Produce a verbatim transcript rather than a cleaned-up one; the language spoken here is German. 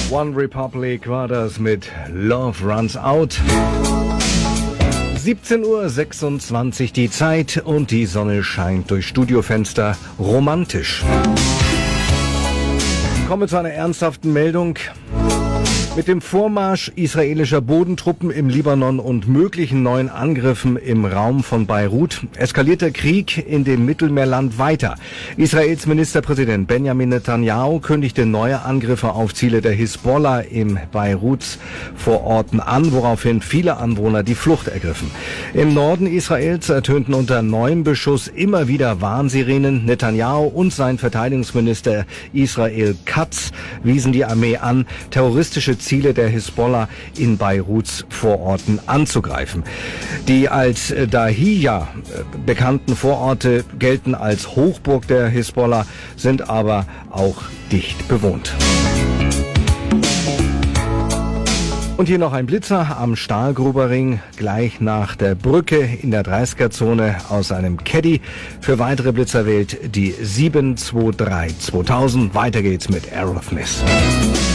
One Republic war das mit Love Runs Out. siebzehn Uhr sechsundzwanzig die Zeit und die Sonne scheint durch Studiofenster. Romantisch. Kommen wir zu einer ernsthaften Meldung. Mit dem Vormarsch israelischer Bodentruppen im Libanon und möglichen neuen Angriffen im Raum von Beirut eskaliert der Krieg in dem Mittelmeerland weiter. Israels Ministerpräsident Benjamin Netanyahu kündigte neue Angriffe auf Ziele der Hisbollah im Beiruts Vororten an, woraufhin viele Anwohner die Flucht ergriffen. Im Norden Israels ertönten unter neuem Beschuss immer wieder Warnsirenen. Netanyahu und sein Verteidigungsminister Israel Katz wiesen die Armee an, terroristische Ziele der Hisbollah in Beiruts Vororten anzugreifen. Die als Dahiya bekannten Vororte gelten als Hochburg der Hisbollah, sind aber auch dicht bewohnt. Und hier noch ein Blitzer am Stahlgruberring, gleich nach der Brücke in der dreißiger-Zone aus einem Caddy. Für weitere Blitzer wählt die sieben zwei drei zweitausend. Weiter geht's mit Aerosmith.